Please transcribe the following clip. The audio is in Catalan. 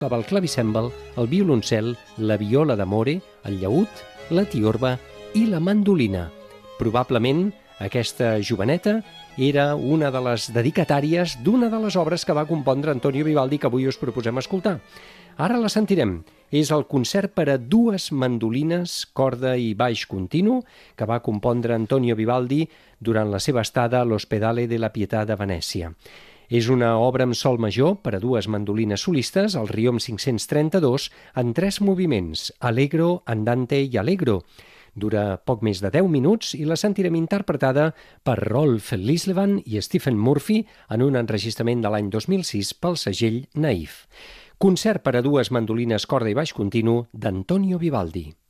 tocava el clavicèmbal, el violoncel, la viola d'amore, el llaüt, la tiorba i la mandolina. Probablement aquesta joveneta era una de les dedicatàries d'una de les obres que va compondre Antonio Vivaldi que avui us proposem escoltar. Ara la sentirem. És el concert per a dues mandolines, corda i baix continu que va compondre Antonio Vivaldi durant la seva estada a l'Ospedale de la Pietà de Venècia. És una obra amb sol major per a dues mandolines solistes, el Riom 532, en 3 moviments, Allegro, Andante i Allegro. Dura poc més de 10 minuts i la sentirem interpretada per Rolf Lislevan i Stephen Murphy en un enregistrament de l'any 2006 pel segell Naïf. Concert per a dues mandolines, corda i baix continu d'Antonio Vivaldi.